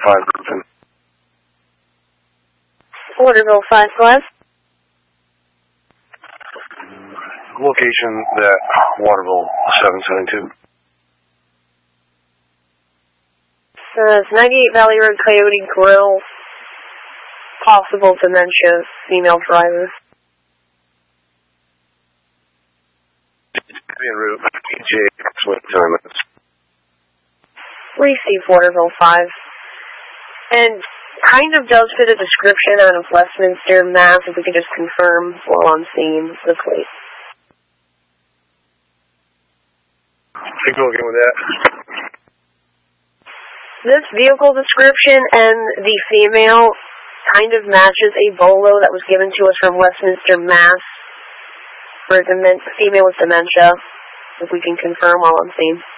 5 Griffin. Waterville 5, go ahead. Location that Waterville 772. It's 98 Valley Road, Coyote Grill. Possible dementia, female driver. En route, PJ, with 10 minutes. Received Waterville 5. And kind of does fit a description out of Westminster, Mass, if we could just confirm while on scene the plate. Take a look again with that. This vehicle description and the female kind of matches a bolo that was given to us from Westminster, Mass. For a female with dementia, if we can confirm while on scene.